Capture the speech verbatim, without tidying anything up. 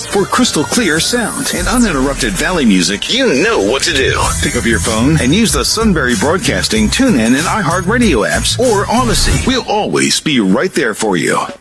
For crystal clear sound and uninterrupted Valley music, you know what to do. Pick up your phone and use the Sunbury Broadcasting TuneIn and iHeartRadio apps or Odyssey. We'll always be right there for you.